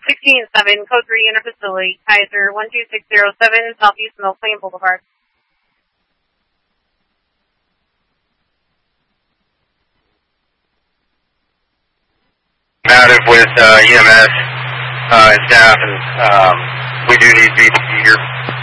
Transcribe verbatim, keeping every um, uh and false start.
sixteen seven, code three, enter facility, Kaiser, one two six zero seven, Southeast Mill Plain Boulevard. Out with uh, E M S uh, and staff, and um, we do need V P here.